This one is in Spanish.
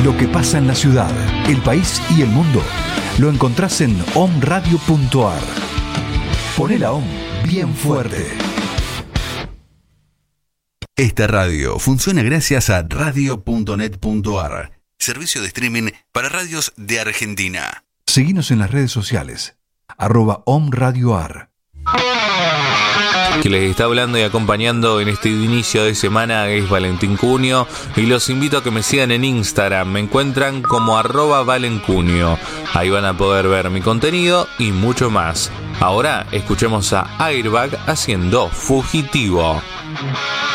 Lo que pasa en la ciudad, el país y el mundo lo encontrás en omradio.ar. Poné la OM bien fuerte. Esta radio funciona gracias a radio.net.ar, servicio de streaming para radios de Argentina. Seguinos en las redes sociales, @omradioar. Que les está hablando y acompañando en este inicio de semana es Valentín Cunio, y los invito a que me sigan en Instagram. Me encuentran como @valencunio. Ahí van a poder ver mi contenido y mucho más. Ahora escuchemos a Airbag haciendo Fugitivo.